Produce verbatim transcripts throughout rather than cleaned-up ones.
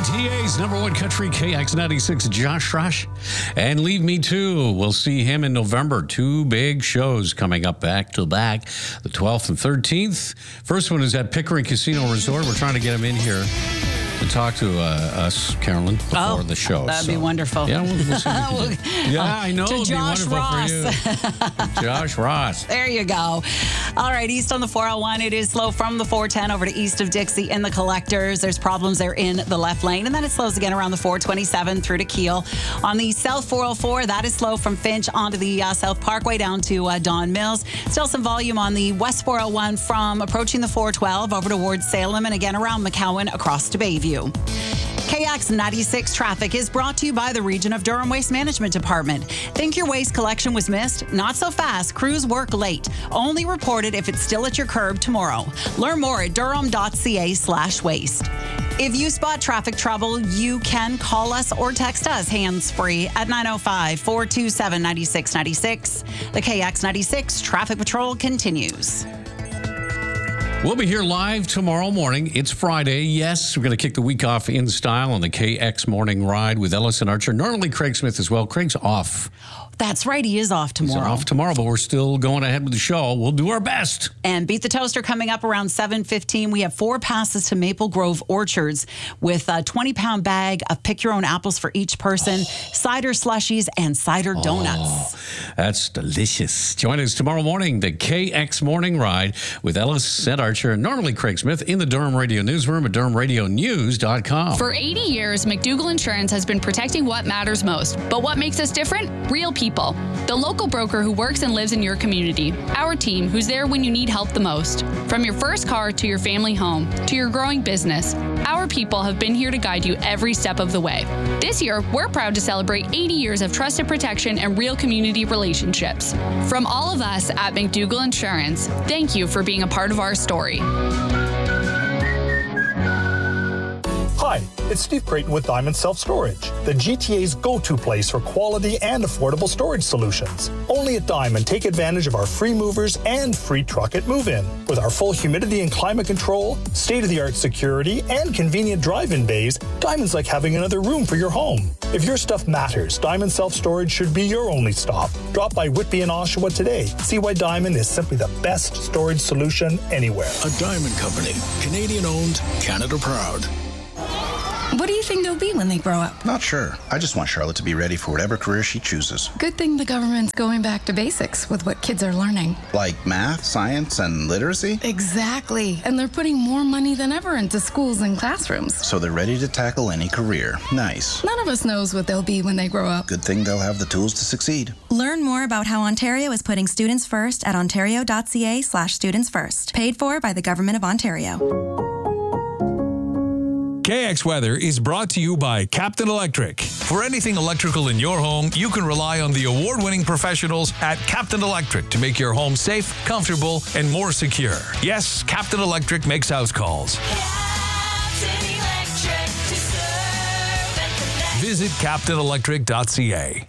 T A's number one country, K X ninety-six, Josh Rush. And Leave Me Too. We'll see him in November. Two big shows coming up back to back, the twelfth and thirteenth. First one is at Pickering Casino Resort. We're trying to get him in here to talk to uh, us, Carolyn, before oh, the show. That'd so, be wonderful. Yeah, we'll, we'll see what we can do. Yeah, I know. To It'd Josh be wonderful Ross. for you. Josh Ross. There you go. All right, east on the four oh one. It is slow from the four ten over to east of Dixie in the collectors. There's problems there in the left lane. And then it slows again around the four twenty-seven through to Kiel. On the south four oh four, that is slow from Finch onto the uh, South Parkway down to uh, Don Mills. Still some volume on the west four oh one from approaching the four twelve over towards Salem and again around McCowan across to Bayview. K X ninety-six traffic is brought to you by the Region of Durham Waste Management Department. Think your waste collection was missed? Not so fast. Crews work late. Only report it if it's still at your curb tomorrow. Learn more at durham.ca slash waste. If you spot traffic trouble, you can call us or text us hands-free at nine oh five, four two seven, nine six nine six. The K X ninety-six Traffic Patrol continues. We'll be here live tomorrow morning. It's Friday. Yes, we're going to kick the week off in style on the K X Morning Ride with Ellison Archer. Normally Craig Smith as well. Craig's off. That's right. He is off tomorrow. He's off tomorrow, but we're still going ahead with the show. We'll do our best. And Beat the Toaster coming up around seven fifteen. We have four passes to Maple Grove Orchards with a twenty-pound bag of pick-your-own apples for each person, oh. cider slushies, and cider donuts. Oh, that's delicious. Join us tomorrow morning, the K X Morning Ride with Ellis Archer and normally Craig Smith in the Durham Radio Newsroom at durham radio news dot com. For eighty years, McDougall Insurance has been protecting what matters most. But what makes us different? Real people. The local broker who works and lives in your community. Our team who's there when you need help the most. From your first car to your family home to your growing business, our people have been here to guide you every step of the way. This year, we're proud to celebrate eighty years of trusted protection and real community relationships. From all of us at McDougall Insurance, thank you for being a part of our story. Hi, it's Steve Creighton with Diamond Self Storage, the G T A's go-to place for quality and affordable storage solutions. Only at Diamond, take advantage of our free movers and free truck at move-in. With our full humidity and climate control, state-of-the-art security, and convenient drive-in bays, Diamond's like having another room for your home. If your stuff matters, Diamond Self Storage should be your only stop. Drop by Whitby and Oshawa today. See why Diamond is simply the best storage solution anywhere. A Diamond Company, Canadian-owned, Canada proud. What do you think they'll be when they grow up? Not sure. I just want Charlotte to be ready for whatever career she chooses. Good thing the government's going back to basics with what kids are learning. Like math, science, and literacy? Exactly. And they're putting more money than ever into schools and classrooms. So they're ready to tackle any career. Nice. None of us knows what they'll be when they grow up. Good thing they'll have the tools to succeed. Learn more about how Ontario is putting students first at ontario.ca slash students first. Paid for by the Government of Ontario. K X Weather is brought to you by Captain Electric. For anything electrical in your home, you can rely on the award-winning professionals at Captain Electric to make your home safe, comfortable, and more secure. Yes, Captain Electric makes house calls. Captain Electric to serve and connect. Visit captain electric dot c a.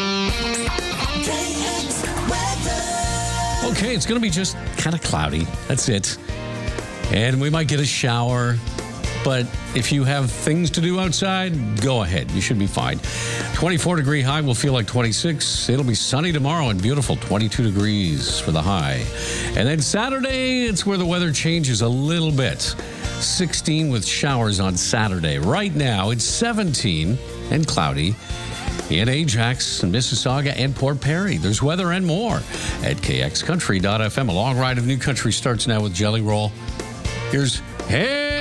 Okay, it's going to be just kind of cloudy. That's it. And we might get a shower. But if you have things to do outside, go ahead. You should be fine. twenty-four degree high will feel like twenty-six. It'll be sunny tomorrow and beautiful. twenty-two degrees for the high. And then Saturday, it's where the weather changes a little bit. sixteen with showers on Saturday. Right now, it's seventeen and cloudy in Ajax and Mississauga and Port Perry. There's weather and more at k x country dot f m. A long ride of new country starts now with Jelly Roll. Here's Hey!